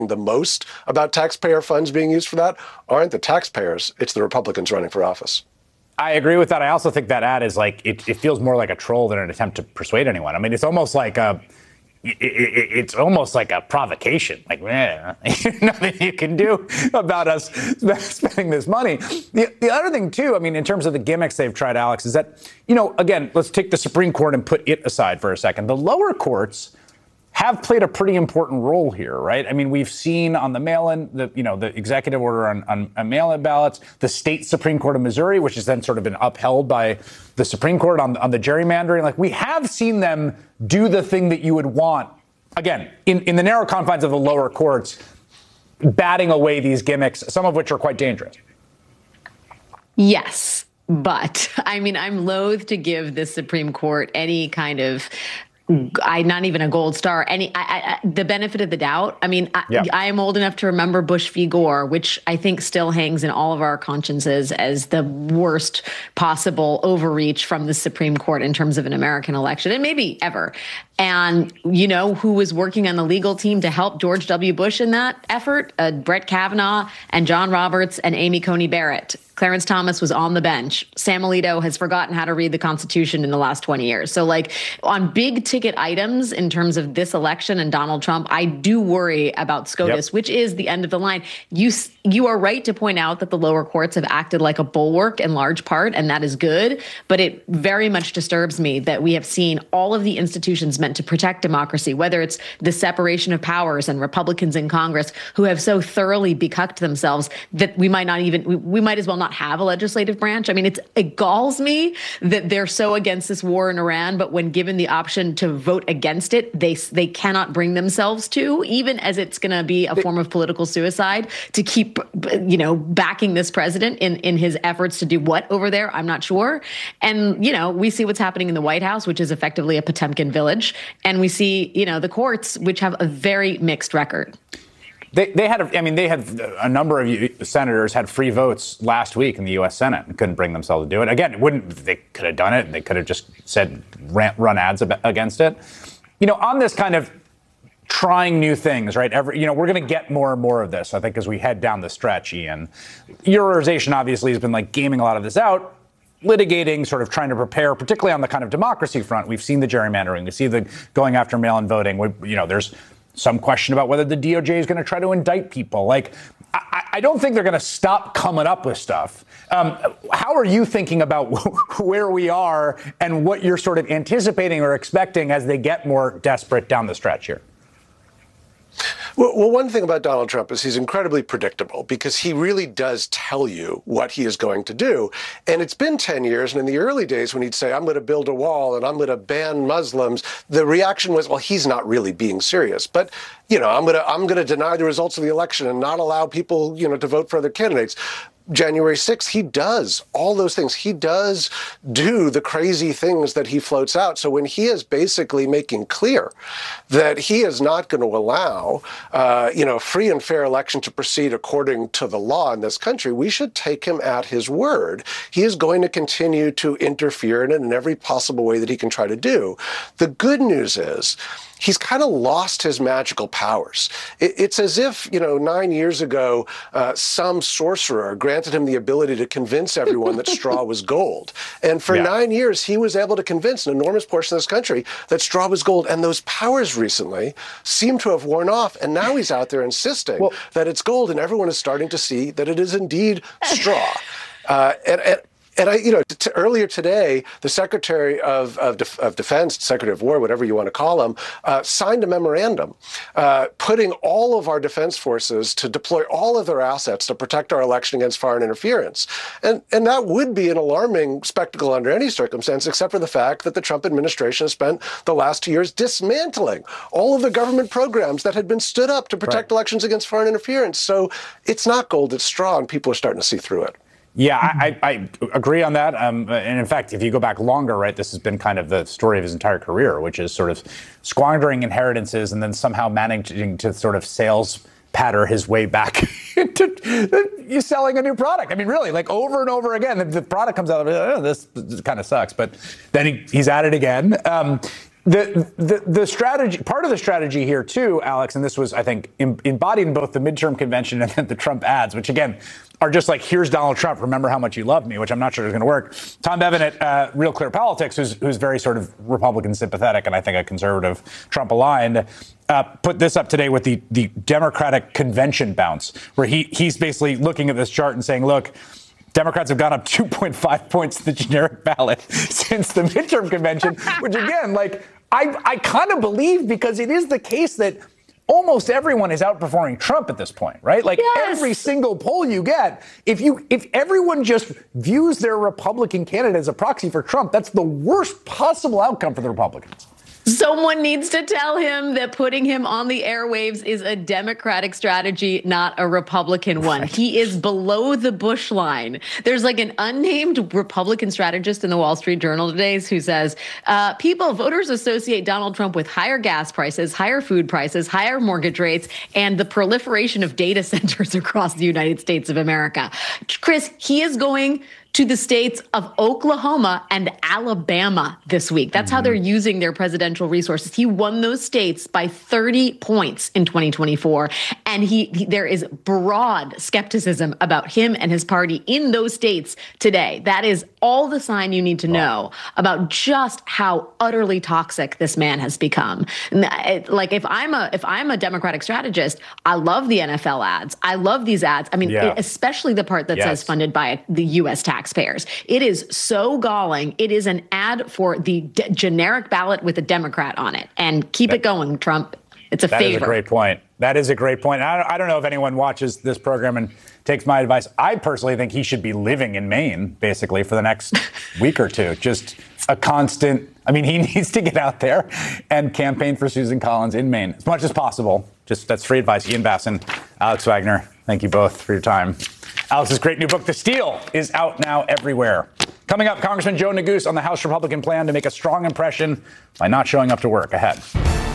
the most about taxpayer funds being used for that aren't the taxpayers, it's the Republicans running for office. I agree with that. I also think that ad is like, it feels more like a troll than an attempt to persuade anyone. I mean, it's almost like it's almost like a provocation. Like, nothing you can do about us spending this money. The other thing, too, I mean, in terms of the gimmicks they've tried, Alex, is that, again, let's take the Supreme Court and put it aside for a second. The lower courts have played a pretty important role here, right? I mean, we've seen on the mail-in, the executive order on mail-in ballots, the state Supreme Court of Missouri, which has then sort of been upheld by the Supreme Court on the gerrymandering. Like, we have seen them do the thing that you would want, again, in the narrow confines of the lower courts, batting away these gimmicks, some of which are quite dangerous. Yes, but I mean, I'm loath to give the Supreme Court any kind of not even a gold star, the benefit of the doubt. I mean, I am old enough to remember Bush v. Gore, which I think still hangs in all of our consciences as the worst possible overreach from the Supreme Court in terms of an American election, and maybe ever. And who was working on the legal team to help George W. Bush in that effort? Brett Kavanaugh and John Roberts and Amy Coney Barrett. Clarence Thomas was on the bench. Sam Alito has forgotten how to read the Constitution in the last 20 years. So, like, on big ticket items in terms of this election and Donald Trump, I do worry about SCOTUS, which is the end of the line. You are right to point out that the lower courts have acted like a bulwark in large part, and that is good. But it very much disturbs me that we have seen all of the institutions meant to protect democracy, whether it's the separation of powers and Republicans in Congress who have so thoroughly becucked themselves that we might as well not have a legislative branch. I mean, it galls me that they're so against this war in Iran, but when given the option to vote against it, they cannot bring themselves to, even as it's going to be a form of political suicide, to keep, backing this president in his efforts to do what over there, I'm not sure. And, we see what's happening in the White House, which is effectively a Potemkin village. And we see, the courts, which have a very mixed record. They had a number of senators had free votes last week in the U.S. Senate and couldn't bring themselves to do it. Again, they could have done it. They could have just said, run ads against it. On this kind of trying new things, right? We're going to get more and more of this, I think, as we head down the stretch, Ian. Your organization obviously has been like gaming a lot of this out, litigating, sort of trying to prepare, particularly on the kind of democracy front. We've seen the gerrymandering. We see the going after mail-in voting. There's some question about whether the DOJ is going to try to indict people. Like, I don't think they're going to stop coming up with stuff. How are you thinking about where we are and what you're sort of anticipating or expecting as they get more desperate down the stretch here? Well, one thing about Donald Trump is he's incredibly predictable because he really does tell you what he is going to do. And it's been 10 years. And in the early days when he'd say, I'm going to build a wall and I'm going to ban Muslims, the reaction was, well, he's not really being serious. But, I'm going to deny the results of the election and not allow people, to vote for other candidates. January 6th, he does all those things. He does do the crazy things that he floats out. So when he is basically making clear that he is not going to allow, a free and fair election to proceed according to the law in this country, we should take him at his word. He is going to continue to interfere in it in every possible way that he can try to do. The good news is, he's kind of lost his magical powers. It's as if, 9 years ago, some sorcerer granted him the ability to convince everyone that straw was gold. And for 9 years, he was able to convince an enormous portion of this country that straw was gold. And those powers recently seem to have worn off. And now he's out there insisting that it's gold. And everyone is starting to see that it is indeed straw. And earlier today, the Secretary of Defense, Secretary of War, whatever you want to call him, signed a memorandum putting all of our defense forces to deploy all of their assets to protect our election against foreign interference. And that would be an alarming spectacle under any circumstance, except for the fact that the Trump administration has spent the last 2 years dismantling all of the government programs that had been stood up to protect elections against foreign interference. So it's not gold, it's straw, and people are starting to see through it. Yeah, I agree on that. And in fact, if you go back longer, right, this has been kind of the story of his entire career, which is sort of squandering inheritances and then somehow managing to sort of sales patter his way back into selling a new product. I mean, really, like over and over again, the product comes out of this kind of sucks, but then he's at it again. The strategy, part of the strategy here too, Alex, and this was, I think, embodied in both the midterm convention and the Trump ads, which again are just like, here's Donald Trump, remember how much you love me, which I'm not sure is going to work. Tom Bevan at Real Clear Politics, who's very sort of Republican sympathetic and I think a conservative Trump aligned, put this up today with the Democratic convention bounce, where he's basically looking at this chart and saying, look, Democrats have gone up 2.5 points in the generic ballot since the midterm convention, which again, like, I kind of believe, because it is the case that almost everyone is outperforming Trump at this point, right? Like, yes. Every single poll you get, if everyone just views their Republican candidate as a proxy for Trump, that's the worst possible outcome for the Republicans. Someone needs to tell him that putting him on the airwaves is a Democratic strategy, not a Republican one. He is below the Bush line. There's like an unnamed Republican strategist in the Wall Street Journal today who says, voters associate Donald Trump with higher gas prices, higher food prices, higher mortgage rates, and the proliferation of data centers across the United States of America. Chris, he is going to the states of Oklahoma and Alabama this week. That's how they're using their presidential resources. He won those states by 30 points in 2024. And there is broad skepticism about him and his party in those states today. That is all the sign you need to know about just how utterly toxic this man has become. Like, if I'm a Democratic strategist, I love the NFL ads. I love these ads. I mean, especially the part that says funded by the U.S. taxpayers. It is so galling. It is an ad for the generic ballot with a Democrat on it. And keep it going, Trump. It's a favor. That is a great point. That is a great point. I don't know if anyone watches this program and takes my advice. I personally think he should be living in Maine, basically, for the next week or two. Just a constant. I mean, he needs to get out there and campaign for Susan Collins in Maine as much as possible. Just that's free advice. Ian Bassin, Alex Wagner, thank you both for your time. Alex's great new book, The Steal, is out now everywhere. Coming up, Congressman Joe Neguse on the House Republican plan to make a strong impression by not showing up to work. Ahead.